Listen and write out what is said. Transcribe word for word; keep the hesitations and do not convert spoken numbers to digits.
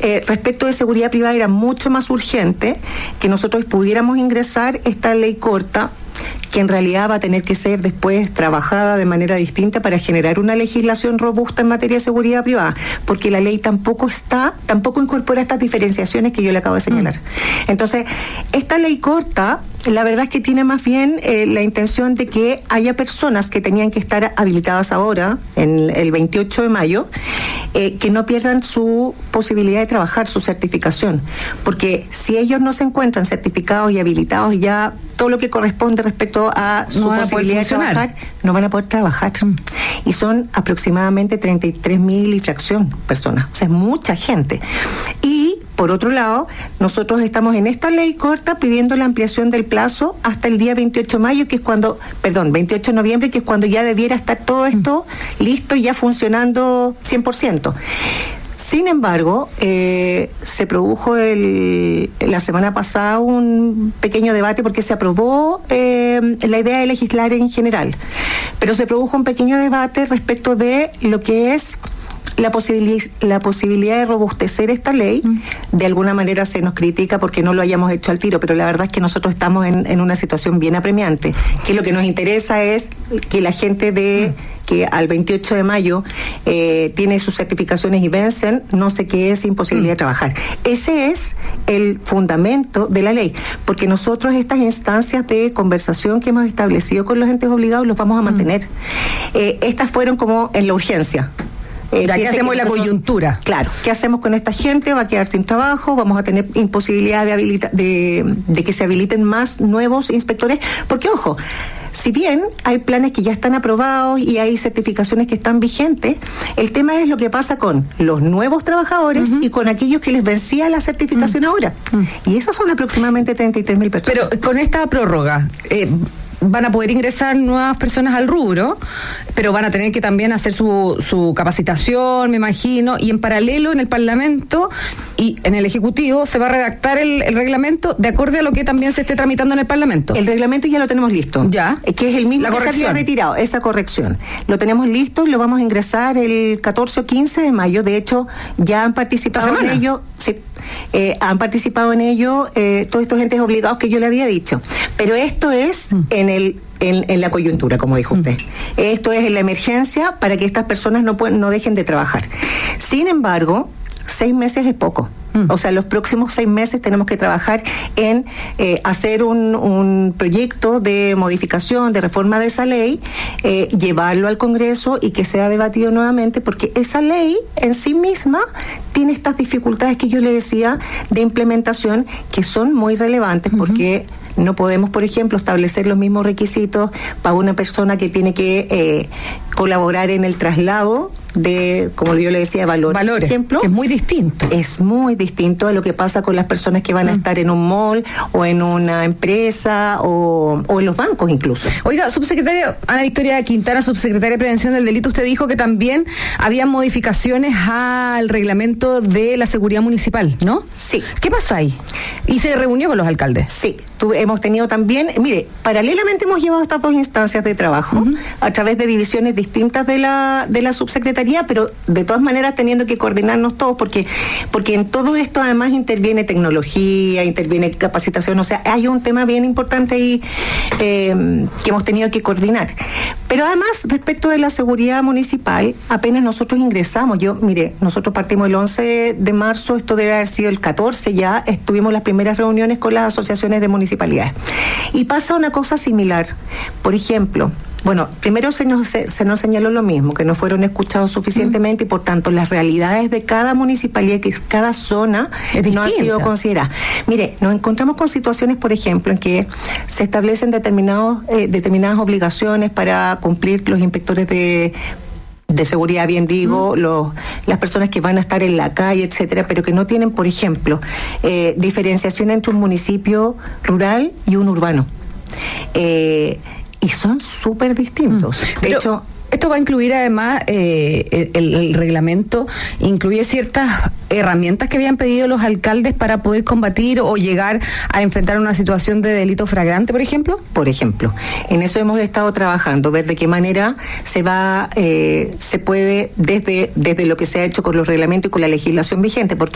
eh, respecto de seguridad privada era mucho más urgente que nosotros pudiéramos ingresar esta ley corta, que en realidad va a tener que ser después trabajada de manera distinta para generar una legislación robusta en materia de seguridad privada, porque la ley tampoco está, tampoco incorpora estas diferenciaciones que yo le acabo de señalar. Mm. Entonces, esta ley corta, la verdad es que tiene más bien eh, la intención de que haya personas que tenían que estar habilitadas ahora, en el veintiocho de mayo, eh, que no pierdan su posibilidad de trabajar, su certificación, porque si ellos no se encuentran certificados y habilitados y ya todo lo que corresponde respecto a su no posibilidad de trabajar, no van a poder trabajar. Mm. Y son aproximadamente treinta y tres mil y fracción personas. O sea, es mucha gente. Y, por otro lado, nosotros estamos en esta ley corta pidiendo la ampliación del plazo hasta el día veintiocho de mayo, que es cuando, perdón, veintiocho de noviembre, que es cuando ya debiera estar todo esto mm. listo y ya funcionando cien por ciento. Sin embargo, eh, se produjo el, la semana pasada un pequeño debate porque se aprobó eh, la idea de legislar en general, pero se produjo un pequeño debate respecto de lo que es la posibilidad, la posibilidad de robustecer esta ley. Mm. De alguna manera se nos critica porque no lo hayamos hecho al tiro, pero la verdad es que nosotros estamos en, en una situación bien apremiante, que lo que nos interesa es que la gente de... Mm. que al veintiocho de mayo eh, tiene sus certificaciones y vencen, no se quede sin posibilidad de trabajar. Ese es el fundamento de la ley, porque nosotros estas instancias de conversación que hemos establecido con los entes obligados los vamos a mantener. Mm. Eh, estas fueron como en la urgencia. Eh, ya que hacemos la coyuntura. Claro, ¿qué hacemos con esta gente? Va a quedar sin trabajo, vamos a tener imposibilidad de, habilita- de, de que se habiliten más nuevos inspectores, porque ojo, si bien hay planes que ya están aprobados y hay certificaciones que están vigentes, el tema es lo que pasa con los nuevos trabajadores uh-huh. y con aquellos que les vencía la certificación uh-huh. ahora. Uh-huh. Y esos son aproximadamente treinta y tres mil personas. Pero con esta prórroga... Eh, van a poder ingresar nuevas personas al rubro, pero van a tener que también hacer su, su capacitación, me imagino, y en paralelo en el Parlamento y en el Ejecutivo se va a redactar el, el reglamento de acuerdo a lo que también se esté tramitando en el Parlamento. El reglamento ya lo tenemos listo. Ya. Que es el mismo la que corrección. se había retirado, esa corrección. Lo tenemos listo y lo vamos a ingresar el catorce o quince de mayo. De hecho, ya han participado en ello. Sí. Eh, han participado en ello eh, todos estos entes obligados que yo le había dicho. Pero esto es mm. en el en, en la coyuntura, como dijo mm. usted. Esto es en la emergencia para que estas personas no pueden, no dejen de trabajar. Sin embargo, seis meses es poco. Mm. O sea, los próximos seis meses tenemos que trabajar en eh, hacer un, un proyecto de modificación, de reforma de esa ley, eh, llevarlo al Congreso y que sea debatido nuevamente, porque esa ley en sí misma tiene estas dificultades que yo le decía de implementación que son muy relevantes, uh-huh. porque no podemos, por ejemplo, establecer los mismos requisitos para una persona que tiene que eh, colaborar en el traslado de, como yo le decía, valores. Valores, por ejemplo, que es muy distinto. Es muy distinto a lo que pasa con las personas que van mm. a estar en un mall o en una empresa o, o en los bancos incluso. Oiga, subsecretaria Ana Victoria Quintana, subsecretaria de Prevención del Delito, usted dijo que también había modificaciones al reglamento de la seguridad municipal, ¿no? Sí. ¿Qué pasó ahí? ¿Y se reunió con los alcaldes? Sí, tu, hemos tenido también, mire, paralelamente hemos llevado estas dos instancias de trabajo uh-huh. a través de divisiones distintas de la de la subsecretaría, pero de todas maneras teniendo que coordinarnos todos, porque porque en todo esto además interviene tecnología, interviene capacitación, o sea, hay un tema bien importante ahí eh, que hemos tenido que coordinar. Pero además, respecto de la seguridad municipal, apenas nosotros ingresamos, yo, mire, nosotros partimos el once de marzo, esto debe haber sido el catorce ya, estuvimos las primeras reuniones con las asociaciones de municipalidades. Y pasa una cosa similar. Por ejemplo, bueno, primero se nos, se, se nos señaló lo mismo, que no fueron escuchados suficientemente mm. y por tanto las realidades de cada municipalidad, que cada zona no han sido consideradas. Mire, nos encontramos con situaciones, por ejemplo, en que se establecen determinados, eh, determinadas obligaciones para cumplir los inspectores de de seguridad, bien digo, mm. los, las personas que van a estar en la calle, etcétera, pero que no tienen, por ejemplo, eh, diferenciación entre un municipio rural y un urbano. Eh, y son súper distintos. Mm. De Pero... hecho, esto va a incluir además, eh, el, el reglamento incluye ciertas herramientas que habían pedido los alcaldes para poder combatir o llegar a enfrentar una situación de delito flagrante, por ejemplo. Por ejemplo, en eso hemos estado trabajando, ver de qué manera se va, eh, se puede, desde, desde lo que se ha hecho con los reglamentos y con la legislación vigente, porque